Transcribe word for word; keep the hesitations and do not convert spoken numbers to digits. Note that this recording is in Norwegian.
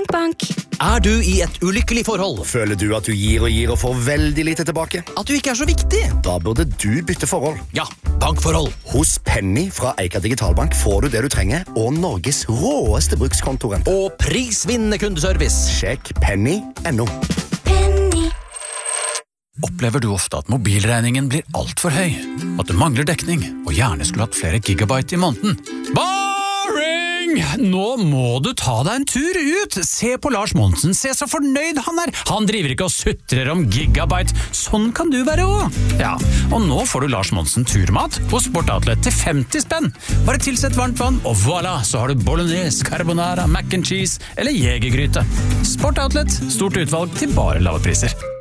Bank, bank. Er du i et ulykkelig forhold? Føler du at du gir og gir og får veldig lite tilbake? At du ikke er så viktig? Da burde du bytte forhold. Ja, bankforhold. Hos Penny fra Eika Digitalbank får du det du trenger, og Norges råeste brukskontorent. Og prisvinnende kundeservice. Sjekk penny punktum no. Penny. Opplever du ofte at mobilregningen blir alt for høy? At du mangler dekning, og gjerne skulle hatt flere gigabyte i måneden? Boring! Nå må du ta deg en tur ut! Se på Lars Monsen, se så fornøyd han er! Han driver ikke og sutrer om gigabyte. Sånn kan du være også. Ja, og nå får du Lars Monsen turmat hos Sportoutlet til femti spenn. Bare tilsett varmt vann, og voilà, så har du bolognese, carbonara, mac and cheese eller jegergryte. Sportoutlet, stort utvalg til bare lave priser.